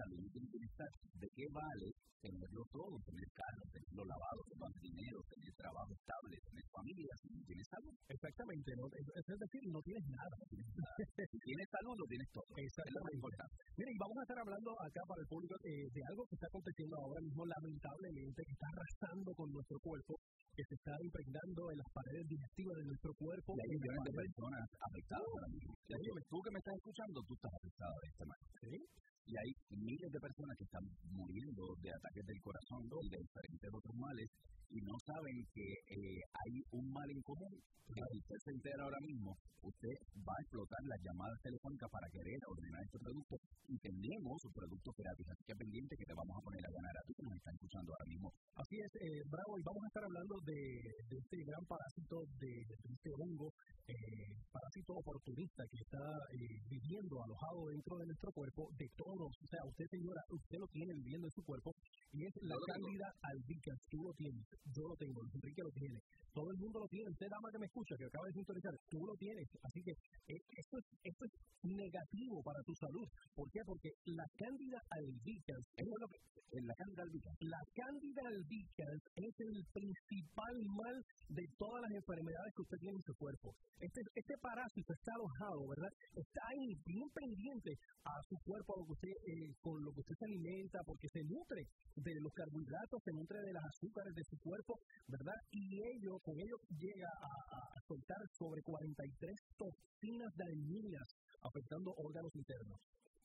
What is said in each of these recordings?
salud y bienestar. ¿De qué vale tenerlo todo? Tener carro, tenerlo lavado, tener dinero, tener trabajo estable, tener familia, si no tienes salud. Exactamente, ¿no? Es decir, no tienes nada. Si tienes salud, lo tienes todo. Es lo más importante. Mira, y vamos a estar hablando acá para el público de algo que está aconteciendo ahora mismo, lamentablemente, que está arrasando con nuestro cuerpo, que se está impregnando en las paredes digestivas de nuestro cuerpo. Y hay millones de personas afectadas ahora mismo. Tú que me estás escuchando, tú estás afectado de esta manera. ¿Sí? Y hay miles de personas que están muriendo de ataques del corazón y de diferentes otros males y no saben que hay un mal en común. Si usted se entera ahora mismo, usted va a explotar las llamadas telefónicas para querer ordenar este producto y tenemos un producto gratis. Así que pendiente que te vamos a poner a ganar a ti que nos están escuchando ahora mismo. Así es, Bravo, y vamos a estar hablando de este gran parásito, de este hongo, parásito oportunista que está viviendo alojado dentro de nuestro cuerpo, de todos. O sea, usted, señora, usted lo tiene viviendo en su cuerpo y es la Candida albicans. Tú lo tienes, yo lo tengo, Enrique lo tiene, todo el mundo lo tiene. Usted, dama que me escucha, que acaba de sintonizar, tú lo tienes. Así que esto es negativo para tu salud. ¿Por qué? Porque la Candida albicans, la Candida albicans es el principal mal de todas las enfermedades que usted tiene en su cuerpo. Este parásito está alojado, ¿verdad? Está ahí bien pendiente a su cuerpo, a lo que usted, con lo que usted se alimenta, porque se nutre de los carbohidratos, se nutre de las azúcares de su cuerpo, ¿verdad? Y con ello llega a soltar sobre 43 toxinas dañinas afectando órganos internos.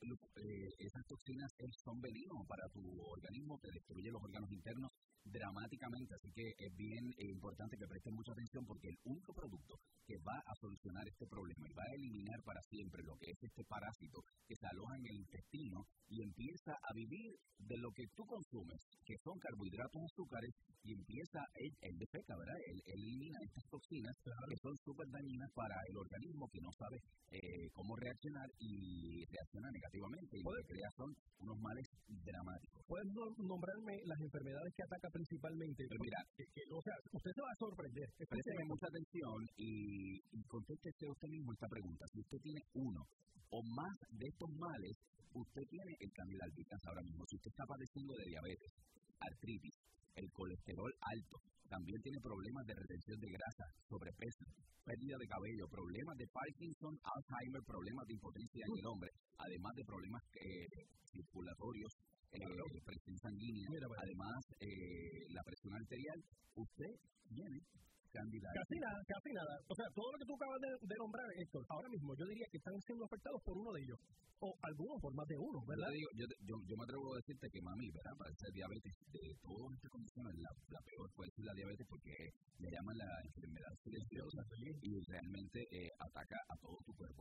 Esas toxinas son veneno para tu organismo, te destruye los órganos internos dramáticamente, así que es bien importante que presten mucha atención porque el único producto que va a solucionar este problema y va a eliminar para siempre lo que es este parásito que se aloja en el intestino y empieza a vivir de lo que tú consumes, que son carbohidratos, azúcares, y empieza, él defeca, ¿verdad? Él elimina estas toxinas que son súper dañinas para el organismo que no sabe cómo reaccionar y reacciona negativamente y lo que crea son unos males dramáticos. ¿Puedes nombrarme las enfermedades que ataca principalmente? Pero mira, o sea, usted se va a sorprender. Présteme mucha atención y contéstese usted mismo esta pregunta. Si usted tiene uno o más de estos males, usted tiene el Candida albicans ahora mismo. Si usted está padeciendo de diabetes, artritis, el colesterol alto, también tiene problemas de retención de grasa, sobrepeso, pérdida de cabello, problemas de Parkinson, Alzheimer, problemas de impotencia en el hombre, además de problemas circulatorios, presión sanguínea, además la presión arterial, usted tiene Candida. Casi nada. O sea, todo lo que tú acabas de nombrar, Héctor, ahora mismo yo diría que están siendo afectados por uno de ellos, o algunos por más de uno, ¿verdad? Yo me atrevo a decirte que mami, ¿verdad? Para ser diabetes, de todas estas condiciones, la peor puede ser la diabetes porque le llaman la enfermedad silenciosa y realmente ataca a todo tu cuerpo.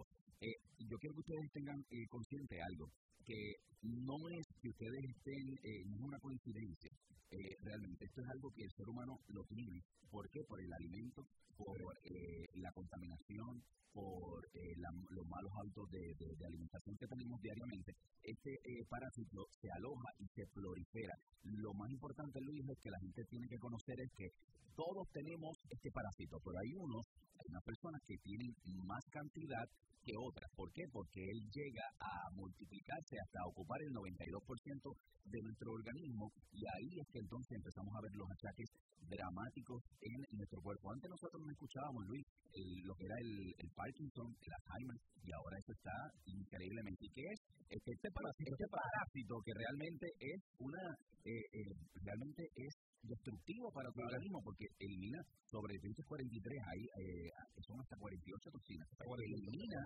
Yo quiero que ustedes tengan consciente algo, que no es que ustedes estén, no es una coincidencia. Realmente esto es algo que el ser humano lo tiene. ¿Por qué? Por el alimento, por la contaminación, por los malos hábitos de alimentación que tenemos diariamente. Este parásito se aloja y se prolifera. Lo más importante, Luis, es que la gente tiene que conocer es que todos tenemos este parásito, pero hay unas personas que tienen más cantidad que otras. ¿Por qué? Porque él llega a multiplicarse hasta ocupar el 92% de nuestro organismo y ahí es que entonces empezamos a ver los achaques dramáticos en nuestro cuerpo. Antes nosotros no escuchábamos, Luis, lo que era el Parkinson, el Alzheimer, y ahora eso está increíblemente. ¿Y qué es? Este parásito que realmente es realmente es destructivo para tu organismo porque elimina sobre 243, ahí son hasta 48 toxinas. Elimina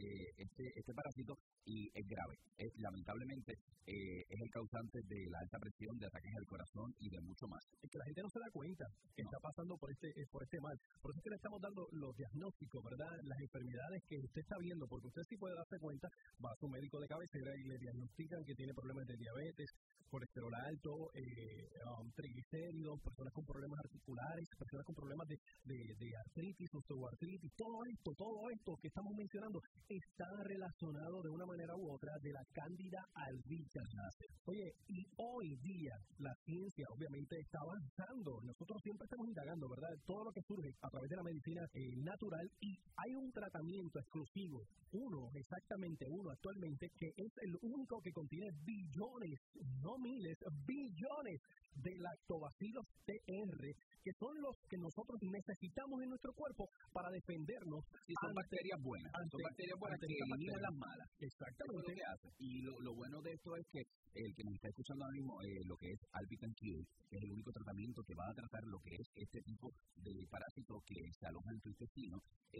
este parásito y es grave. Lamentablemente es el causante de la alta presión, de ataques al corazón y de mucho más. Es que la gente no se da cuenta que está pasando por este mal. Por eso es que le estamos dando los diagnósticos, ¿verdad? Las enfermedades que usted está viendo, porque usted sí puede darse cuenta, va a su médico de cabecera y le diagnostican que tiene problemas de diabetes, colesterol alto, triglicéridos, personas con problemas articulares, personas con problemas de artritis, osteoartritis, todo esto que estamos mencionando está relacionado de una manera manera u otra de la Cándida albicans. Oye, y hoy día la ciencia obviamente está avanzando. Nosotros siempre estamos indagando, ¿verdad? Todo lo que surge a través de la medicina natural, y hay un tratamiento exclusivo, exactamente uno actualmente, que es el único que contiene billones, no miles, billones de lactobacilos TR, que son los que nosotros necesitamos en nuestro cuerpo para defendernos. Y son bacterias buenas, que eliminan las malas. Exactamente. Eso es lo que hace. Y lo bueno de esto es que el que nos está escuchando ahora mismo, lo que es Albican Cure, que es el único tratamiento que va a tratar lo que es este tipo de parásito que se aloja en tu intestino,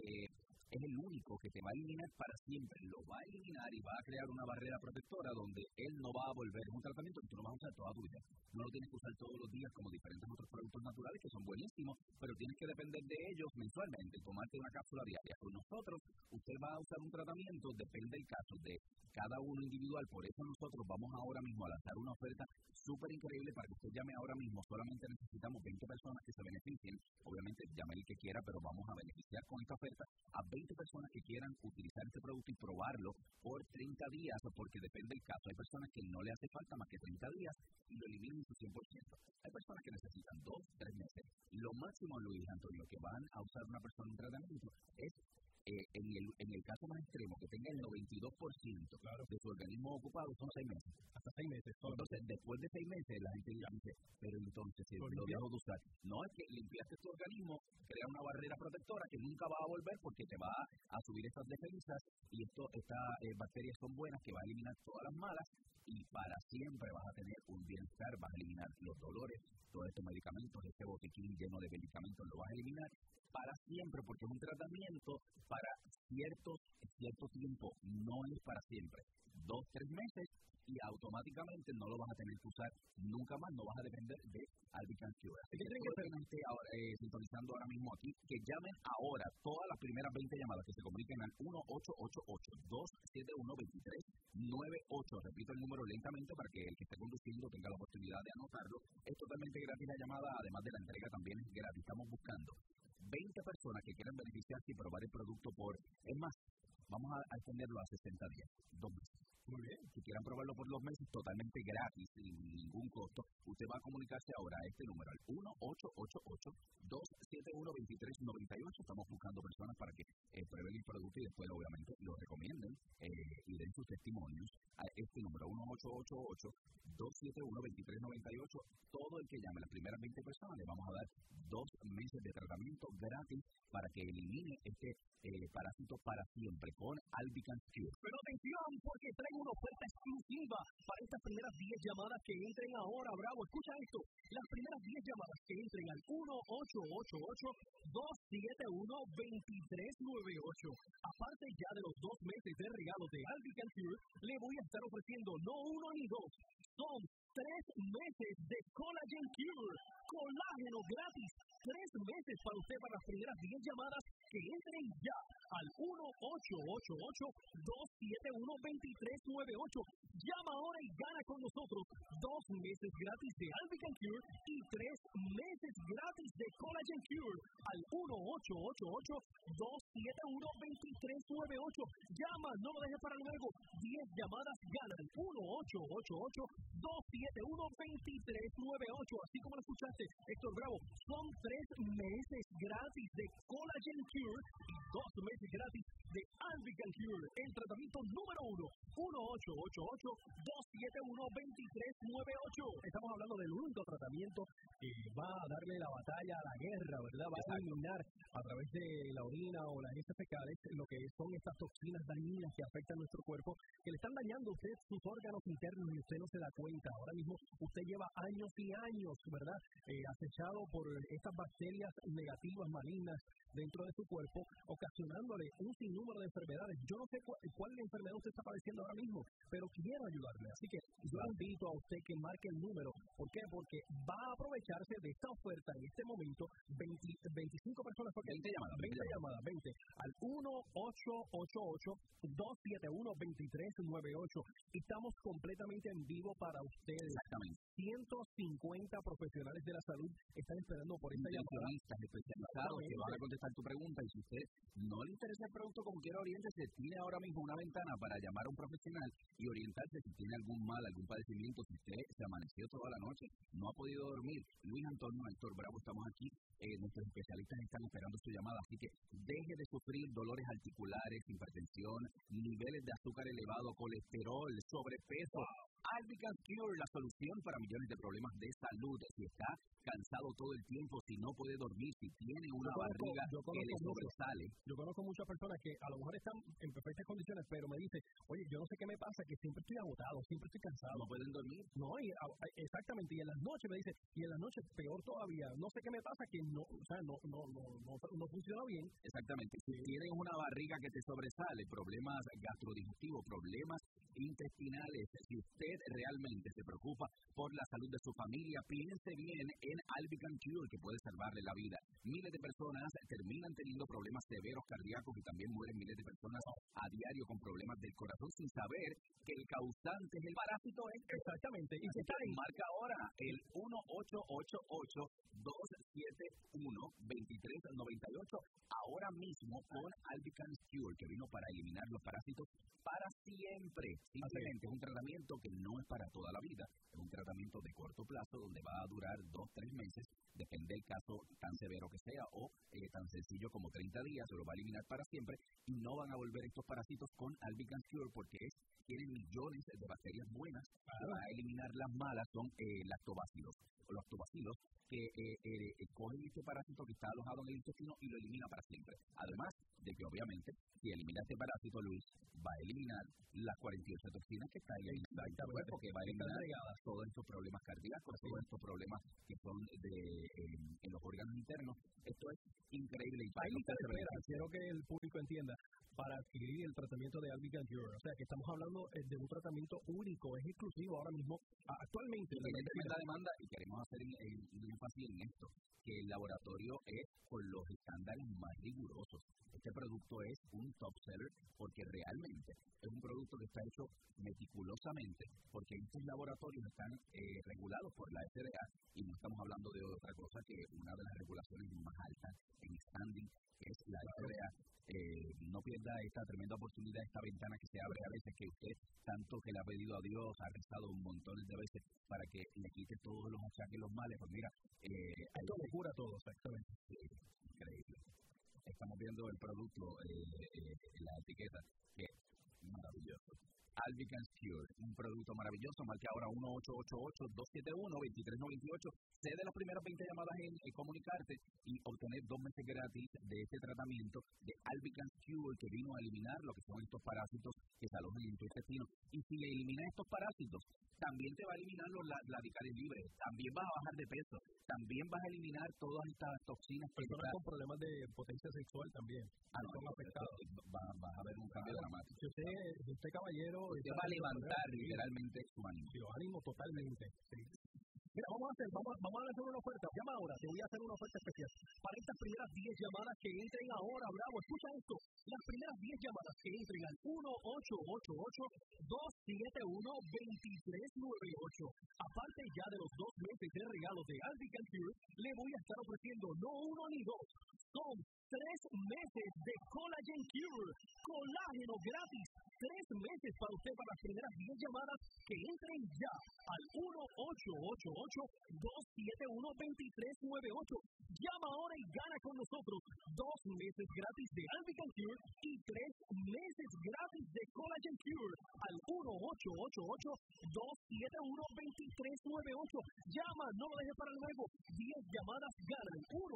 es el único que te va a eliminar para siempre. Lo va a eliminar y va a crear una barrera protectora donde él no va a volver. Es un tratamiento que tú no vas a usar toda tu vida. No lo tienes que usar todos los días como diferentes otros productos naturales que son buenísimos, pero tienes que depender de ellos mensualmente, tomarte una cápsula diaria. Con nosotros, usted va a usar un tratamiento, depende del caso de cada uno individual. Por eso nosotros vamos ahora mismo a lanzar una oferta súper increíble para que usted llame ahora mismo. Solamente necesitamos 20 personas que se beneficien. Obviamente, llame el que quiera, pero vamos a beneficiar con esta oferta a 20 personas que quieran utilizar este producto y probarlo por 30 días, porque depende del caso. Hay personas que no le hace falta más que 30 días y lo eliminan en su 100%. Hay personas que necesitan 2, 3 meses. Lo máximo, Luis Antonio, que van a usar una persona en tratamiento es en el caso más extremo, que tenga el 92% de su organismo ocupado, son 6 meses. Hasta 6 meses. Entonces, después de 6 meses, la gente dice, pero entonces, si lo dejo de usar, no es que limpiaste tu organismo, crea una barrera protectora que nunca va a volver porque te va a subir estas defensas, y estas bacterias son buenas, que va a eliminar todas las malas, y para siempre vas a tener un bienestar, vas a eliminar los dolores, todos estos medicamentos, este botiquín lleno de medicamentos lo vas a eliminar para siempre, porque es un tratamiento para cierto tiempo, no es para siempre. 2, 3 meses y automáticamente no lo vas a tener que usar nunca más, no vas a depender de Albican Cure. Así que tienen que estar ahora, sintonizando ahora mismo aquí, que llamen ahora todas las primeras 20 llamadas que se comuniquen al 1-888-271-2398. Repito el número lentamente para que el que esté conduciendo tenga la oportunidad de anotarlo. Es totalmente gratis la llamada, además de la entrega también es gratis. Estamos buscando 20 personas que quieran beneficiarse y probar el producto es más, vamos a extenderlo a 60 días, 2 meses. Muy bien. Si quieran probarlo por 2 meses, totalmente gratis, sin ningún costo, usted va a comunicarse ahora a este número, al 1-888-271-2398. Estamos buscando personas para que prueben el producto y después, obviamente, lo recomienden y den sus testimonios a este número, 1-888-271-2398. Todo el que llame, las primeras 20 personas, le vamos a dar 2 meses de tratamiento gratis para que elimine este parásito para siempre con Albican Cure. Pero atención, porque traigo una oferta exclusiva para estas primeras 10 llamadas que entren ahora. Bravo, escucha esto. Las primeras 10 llamadas que entren al 1-888-271-2398. Aparte ya de los 2 meses de regalo de Albican Cure, le voy a estar ofreciendo no 1 ni 2, son 3 meses de Collagen Cure. Colágeno gratis. 3 meses para usted, para las primeras 10 llamadas que entren ya al 1-888-271-2398. Llama ahora y gana con nosotros 2 meses gratis de Albican Cure y 3 meses gratis de Collagen Cure al 1-888-271-2398. Llama, no lo dejes para luego. 10 llamadas ganan. 1-888-271-2398. Así como lo escuchaste, Héctor Bravo, son 3 meses gratis de Collagen Cure y 2 meses gratis de Albican Cure, el tratamiento número 1. 1-888-271-2398. Estamos hablando del único tratamiento que va a darle la batalla a la guerra, ¿verdad? Va a eliminar a través de la orina o las heces fecales lo que son estas toxinas dañinas que afectan nuestro cuerpo, que le están dañando a usted sus órganos internos y usted no se da cuenta. Ahora mismo usted lleva años y años, ¿verdad? Acechado por estas bacterias negativas, malignas dentro de su cuerpo, ocasionándole un sinnúmero de enfermedades. Yo no sé cuál enfermedad usted está padeciendo ahora mismo, pero quiero ayudarle. Así que yo invito a usted que marque el número. ¿Por qué? Porque va a aprovecharse de esta oferta en este momento. 25 personas, porque 20 llamadas, 20 al 1-888-271-2398. Estamos completamente en vivo para ustedes. Exactamente. 150 profesionales de la salud están esperando por esta llamada. Especialistas garantizados que van a contestar tu pregunta, y si usted no le interesa el producto como quiera, oriéntese. Tiene ahora mismo una ventana para llamar a un profesional y orientarse si tiene algún mal, algún padecimiento, si usted se amaneció toda la noche, no ha podido dormir. Luis Antonio, Héctor Bravo, estamos aquí, nuestros especialistas están esperando su llamada, así que deje de sufrir dolores articulares, hipertensión, niveles de azúcar elevado, colesterol, sobrepeso. Albican Cure, la solución para millones de problemas de salud. Si está cansado todo el tiempo, si no puede dormir, si tiene una barriga que le sobresale. Yo conozco muchas personas que a lo mejor están en perfectas condiciones, pero me dicen, oye, yo no sé qué me pasa, que siempre estoy agotado, siempre estoy cansado. No pueden dormir. No, exactamente, y en las noches me dicen, y en las noches peor todavía, no sé qué me pasa, que no, o sea, no funciona bien. Exactamente, si tienes una barriga que te sobresale, problemas gastrodigestivos, problemas intestinales, si usted realmente se preocupa por la salud de su familia, piense bien en Albican Cure, que puede salvarle la vida. Miles de personas terminan teniendo problemas severos cardíacos y también mueren miles de personas a diario con problemas del corazón sin saber que el causante es el parásito. Exactamente. Y se cae. Marca ahora el 1-888-271-2398 ahora mismo con Albican Cure, que vino para eliminar los parásitos para siempre. Simplemente es un tratamiento que no es para toda la vida, es un tratamiento de corto plazo donde va a durar 2-3 meses, depende del caso tan severo que sea o tan sencillo como 30 días, se lo va a eliminar para siempre y no van a volver estos parásitos con Albican Cure porque tienen millones de bacterias buenas, va a eliminar las malas, son lactobacilos que cogen este parásito que está alojado en el intestino y lo elimina para siempre. Además de que obviamente si elimina este parásito, Luis, va a eliminar las 48 toxinas que están ahí en el cuerpo, que va a eliminar todos estos problemas cardíacos, todos estos problemas que son en los órganos internos. Esto es increíble. Y quiero que el público entienda, para adquirir el tratamiento de Albican Cure, o sea que estamos hablando de un tratamiento único, es exclusivo ahora mismo, actualmente. Tiene la demanda y queremos hacer un énfasis en esto, que el laboratorio es con los estándares más rigurosos. Este producto es un top seller porque realmente es un producto que está hecho meticulosamente, porque estos laboratorios están regulados por la FDA y no estamos hablando de otra cosa que una de las regulaciones más altas en standing, que es la FDA. No pierda esta tremenda oportunidad, esta ventana que se abre a veces, que usted tanto que le ha pedido a Dios, ha rezado un montón de veces para que le quite todos los achaques, los males. Pues mira, esto lo cura todo, exactamente. Increíble. Estamos viendo el producto, la etiqueta, que es maravilloso. Albican Cure, un producto maravilloso. Marque ahora 1-888-271-2398. Cede las primeras 20 llamadas en comunicarte y obtener 2 meses gratis de este tratamiento de Albican Cure, que vino a eliminar lo que son estos parásitos que se alojan en tu intestino. Y si eliminas estos parásitos, también te va a eliminar los radicales libres, también vas a bajar de peso, también vas a eliminar todas estas toxinas. Personas con problemas de potencia sexual también son afectados. Vas a ver un cambio dramático. Si usted caballero, usted va a levantar literalmente su ánimo. Sí, los ánimos totalmente. Sí. Mira, vamos a hacer una oferta. Llama ahora, te voy a hacer una oferta especial. Para estas primeras 10 llamadas que entren ahora, Bravo, escucha esto. Las primeras 10 llamadas que entren al 1-888-271-2398. Aparte ya de los 2 meses de regalo de Albican Cure, le voy a estar ofreciendo no 1 ni 2, son 3 meses de Collagen Cure, colágeno gratis. 3 meses para usted, para las primeras 10 llamadas que entren ya al 1-888-271-2398. Llama ahora y gana con nosotros 2 meses gratis de Albican Cure y 3 meses gratis de Collagen Cure al 1-888-271-2398. Llama, no lo dejes para luego. 10 llamadas ganan.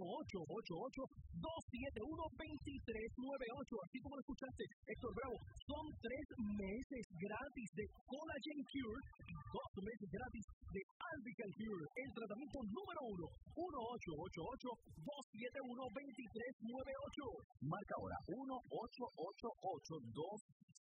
1-888-271-2398. Así como lo escuchaste, Héctor Bravo, son 3 meses gratis de Collagen Cure y 2 meses gratis de Albican Cure, el tratamiento número 1. 1-888-271-2398. Marca ahora 1-888-271-2398.